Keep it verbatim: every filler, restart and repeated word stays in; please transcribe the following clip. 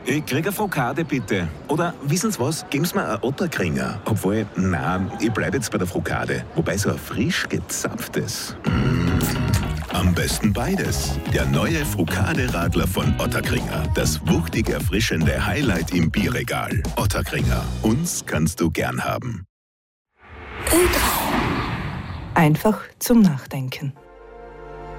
Ich krieg eine Frikade, bitte. Oder, wissen Sie was, geben Sie mir einen Otterkringer. Obwohl, nein, ich bleib jetzt bei der Frikade. Wobei so ein frisch gezapftes. Mm. Am besten beides. Der neue Frikade-Radler von Otterkringer. Das wuchtig erfrischende Highlight im Bierregal. Otterkringer. Uns kannst du gern haben. Einfach zum Nachdenken.